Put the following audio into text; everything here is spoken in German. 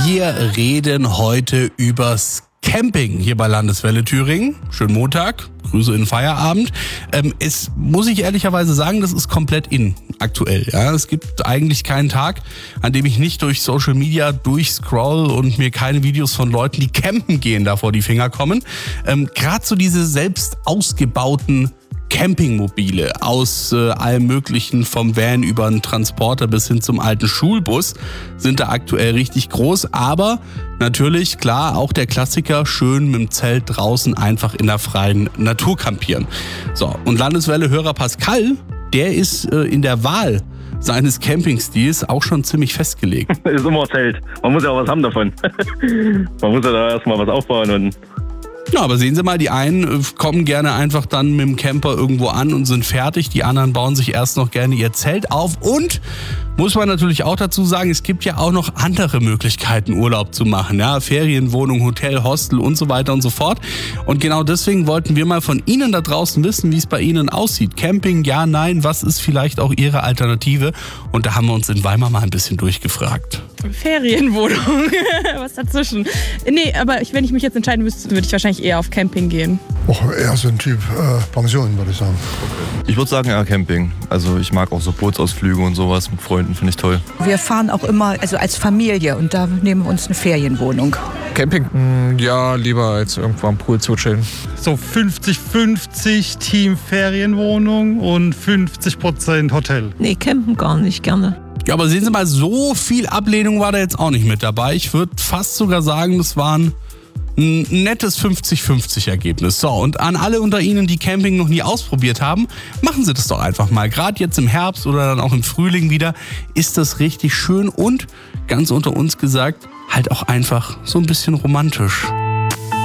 Wir reden heute übers Camping hier bei Landeswelle Thüringen. Schönen Montag, Grüße in den Feierabend. Es muss ich ehrlicherweise sagen, das ist komplett in aktuell. Ja, es gibt eigentlich keinen Tag, an dem ich nicht durch Social Media durchscroll und mir keine Videos von Leuten, die campen gehen, da vor die Finger kommen. Gerade so diese selbst ausgebauten Campingmobile aus allem Möglichen, vom Van über einen Transporter bis hin zum alten Schulbus, sind da aktuell richtig groß. Aber natürlich, klar, auch der Klassiker, schön mit dem Zelt draußen einfach in der freien Natur campieren. So, und Landeswelle-Hörer Pascal, der ist in der Wahl seines Campingstils auch schon ziemlich festgelegt. Ist immer Zelt. Man muss ja auch was haben davon. Man muss ja da erstmal was aufbauen und... Ja, aber sehen Sie mal, die einen kommen gerne einfach dann mit dem Camper irgendwo an und sind fertig. Die anderen bauen sich erst noch gerne ihr Zelt auf. Und muss man natürlich auch dazu sagen, es gibt ja auch noch andere Möglichkeiten, Urlaub zu machen. Ja, Ferienwohnung, Hotel, Hostel und so weiter und so fort. Und genau deswegen wollten wir mal von Ihnen da draußen wissen, wie es bei Ihnen aussieht. Camping, ja, nein, was ist vielleicht auch Ihre Alternative? Und da haben wir uns in Weimar mal ein bisschen durchgefragt. Ferienwohnung, was dazwischen. Nee, aber wenn ich mich jetzt entscheiden müsste, würde ich wahrscheinlich eher auf Camping gehen. Eher so ein Typ Pension, würde ich sagen. Ich würde sagen eher Camping. Also ich mag auch so Bootsausflüge und sowas mit Freunden, finde ich toll. Wir fahren auch immer, also als Familie, und da nehmen wir uns eine Ferienwohnung. Camping? Ja, lieber als irgendwo am Pool zu chillen. So 50-50 Team Ferienwohnung und 50% Hotel. Nee, campen gar nicht gerne. Ja, aber sehen Sie mal, so viel Ablehnung war da jetzt auch nicht mit dabei. Ich würde fast sogar sagen, das war ein nettes 50-50-Ergebnis. So, und an alle unter Ihnen, die Camping noch nie ausprobiert haben, machen Sie das doch einfach mal. Gerade jetzt im Herbst oder dann auch im Frühling wieder, ist das richtig schön und, ganz unter uns gesagt, halt auch einfach so ein bisschen romantisch.